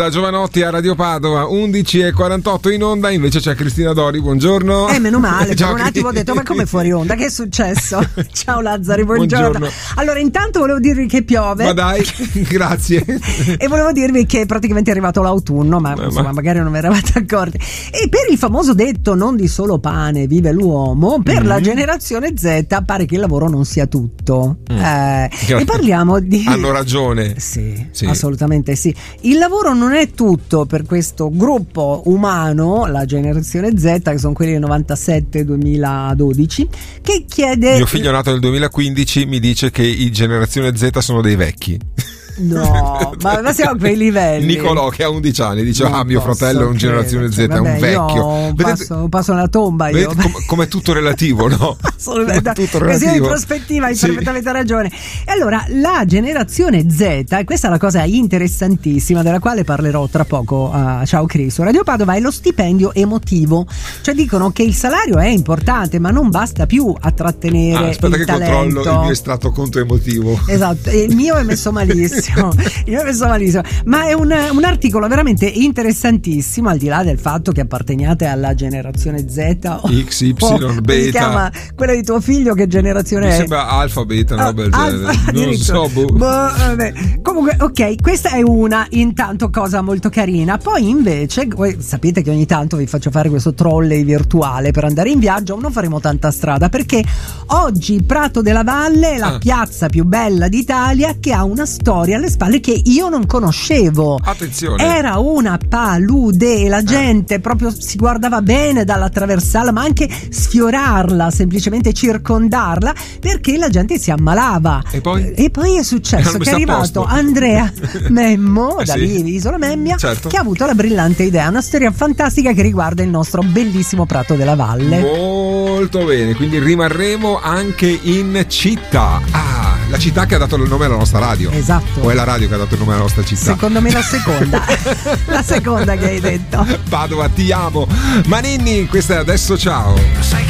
Da Giovanotti a Radio Padova, 11:48 in onda, invece c'è Cristina Dori, buongiorno. Meno male, Ciao, per un attimo ho detto, ma come fuori onda? Che è successo? Ciao Lazzari, buongiorno. Allora, intanto volevo dirvi che piove. Ma dai, grazie. E volevo dirvi che praticamente è arrivato l'autunno, ma insomma magari non vi eravate accorti. E per il famoso detto non di solo pane vive l'uomo, per la generazione Z pare che il lavoro non sia tutto. E parliamo di... Hanno ragione. Sì, assolutamente sì. Il lavoro non è tutto per questo gruppo umano, la generazione Z, che sono quelli del 97-2012, che chiede... Mio figlio nato nel 2015 mi dice che i generazione Z sono dei vecchi. No, ma siamo a quei livelli. Nicolò che ha 11 anni dice mio fratello è un generazione Z, è un vecchio. Passo nella tomba io. Come tutto relativo, no? Assolutamente. Tutto relativo. Così in prospettiva hai perfettamente ragione. E allora la generazione Z, e questa è la cosa interessantissima della quale parlerò tra poco a Ciao Cris su Radio Padova, è lo stipendio emotivo. Cioè dicono che il salario è importante, ma non basta più a trattenere aspetta il che talento. Controllo il mio estratto conto emotivo. Esatto, il mio è messo malissimo. Ma è un articolo veramente interessantissimo, al di là del fatto che apparteniate alla generazione Z X, Y, beta. Si chiama quella di tuo figlio, che generazione Mi è? sembra alfa, beta, una roba del genere. Non so. Comunque, ok, questa è una intanto cosa molto carina. Poi invece, voi sapete che ogni tanto vi faccio fare questo trolley virtuale per andare in viaggio. Non faremo tanta strada perché oggi Prato della Valle è la piazza più bella d'Italia, che ha una storia alle spalle che io non conoscevo. Attenzione, era una palude e la gente proprio si guardava bene dall'attraversarla, ma anche sfiorarla, semplicemente circondarla, perché la gente si ammalava. E poi è successo che è arrivato Andrea Memmo da lì, Isola Memmia, che ha avuto la brillante idea, una storia fantastica che riguarda il nostro bellissimo Prato della Valle. Molto bene, quindi rimarremo anche in città. La città che ha dato il nome alla nostra radio. Esatto. O è la radio che ha dato il nome alla nostra città? Secondo me la seconda. La seconda che hai detto. Padova, ti amo. Maninni, questa è Adesso Ciao. Sai